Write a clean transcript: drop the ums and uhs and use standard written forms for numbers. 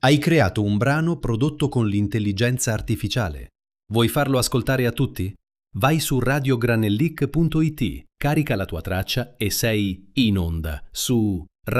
Hai creato un brano prodotto con l'intelligenza artificiale. Vuoi farlo ascoltare a tutti? Vai su radiogranellic.it, carica la tua traccia e sei in onda su